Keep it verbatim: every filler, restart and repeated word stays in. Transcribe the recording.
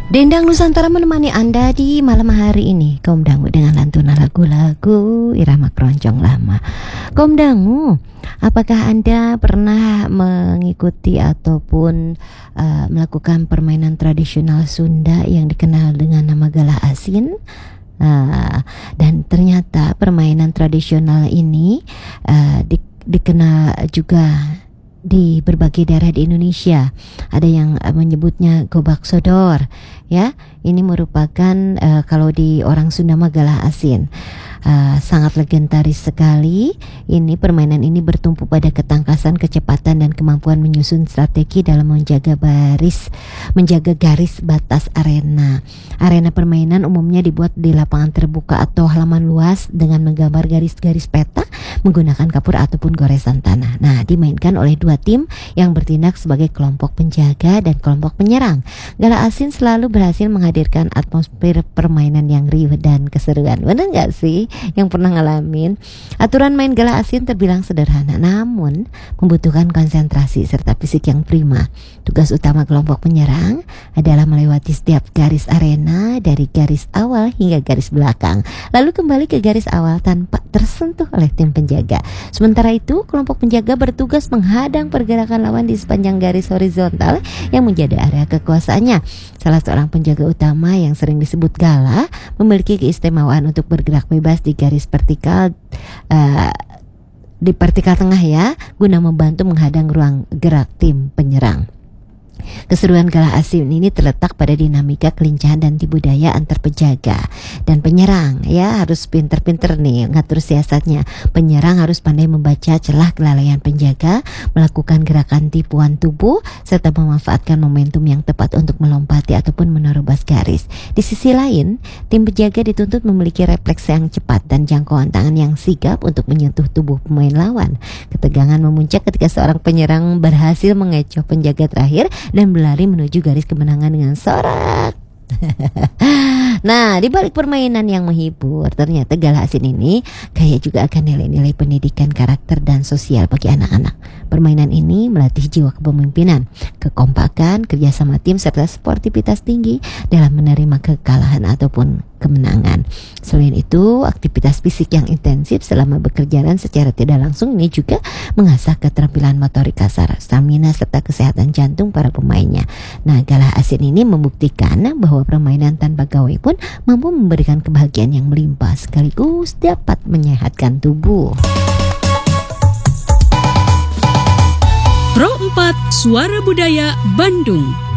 Dendang Nusantara menemani Anda di malam hari ini. Kaum dangu dengan lantunan lagu-lagu irama keroncong lama. Kaum dangu, apakah Anda pernah mengikuti ataupun uh, melakukan permainan tradisional Sunda yang dikenal dengan nama Galah Asin? Uh, dan ternyata permainan tradisional ini uh, di, dikenal juga di berbagai daerah di Indonesia. Ada yang uh, menyebutnya gobak sodor, ya. Ini merupakan uh, kalau di orang Sunda mah Galah Asin. Uh, sangat legendaris sekali. Ini permainan ini bertumpu pada ketangkasan, kecepatan dan kemampuan menyusun strategi dalam menjaga baris, menjaga garis batas arena. Arena permainan umumnya dibuat di lapangan terbuka atau halaman luas dengan menggambar garis-garis peta menggunakan kapur ataupun goresan tanah. Nah, dimainkan oleh dua tim yang bertindak sebagai kelompok penjaga dan kelompok penyerang. Galah Asin selalu berhasil menghadirkan atmosfer permainan yang riuh dan keseruan. Benar nggak sih yang pernah ngalamin? Aturan main Galah Asin terbilang sederhana, namun membutuhkan konsentrasi serta fisik yang prima. Tugas utama kelompok penyerang adalah melewati setiap garis arena dari garis awal hingga garis belakang, lalu kembali ke garis awal tanpa tersentuh oleh tim penjaga. Sementara itu, kelompok penjaga bertugas menghadang pergerakan lawan di sepanjang garis horizontal yang menjadi area kekuasaannya. Salah seorang penjaga utama yang sering disebut Galah memiliki keistimewaan untuk bergerak bebas di garis vertikal uh, di vertikal tengah, ya, guna membantu menghadang ruang gerak tim penyerang. Keseruan Galah Asin ini terletak pada dinamika kelincahan dan tipu daya antar penjaga dan penyerang, ya. Harus pinter-pinter nih ngatur siasatnya. Penyerang harus pandai membaca celah kelalaian penjaga, melakukan gerakan tipuan tubuh, serta memanfaatkan momentum yang tepat untuk melompati ataupun menerobos garis. Di sisi lain, tim penjaga dituntut memiliki refleks yang cepat dan jangkauan tangan yang sigap untuk menyentuh tubuh pemain lawan. Ketegangan memuncak ketika seorang penyerang berhasil mengecoh penjaga terakhir dan berlari menuju garis kemenangan dengan sorak. Nah, di balik permainan yang menghibur, ternyata Galah Asin ini kaya juga akan nilai-nilai pendidikan karakter dan sosial bagi anak-anak. Permainan ini melatih jiwa kepemimpinan, kekompakan, kerjasama tim, serta sportivitas tinggi dalam menerima kekalahan ataupun kemenangan. Selain itu, aktivitas fisik yang intensif selama bekerjaan secara tidak langsung ini juga mengasah keterampilan motorik kasar, stamina, serta kesehatan jantung para pemainnya. Nah, Galah Asin ini membuktikan bahwa permainan tanpa gawai pun mampu memberikan kebahagiaan yang melimpah sekaligus dapat menyehatkan tubuh. Pro empat Suara Budaya Bandung.